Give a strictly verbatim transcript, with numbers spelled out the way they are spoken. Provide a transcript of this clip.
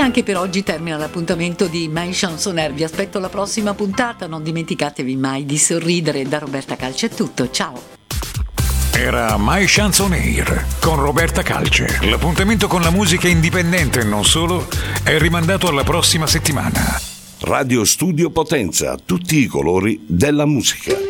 Anche per oggi termina l'appuntamento di My Chansonaire. Vi aspetto alla prossima puntata, non dimenticatevi mai di sorridere. Da Roberta Calce è tutto, ciao. Era My Chansonaire con Roberta Calce. L'appuntamento con la musica indipendente e non solo è rimandato alla prossima settimana. Radio Studio Potenza, tutti i colori della musica.